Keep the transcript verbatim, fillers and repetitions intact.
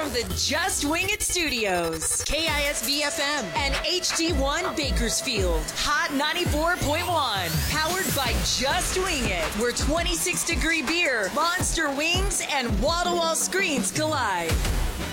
from the Just Wing It Studios, K I S B F M and H D one Bakersfield, Hot ninety-four point one, powered by Just Wing It, where twenty-six degree beer, monster wings, and wall-to-wall screens collide.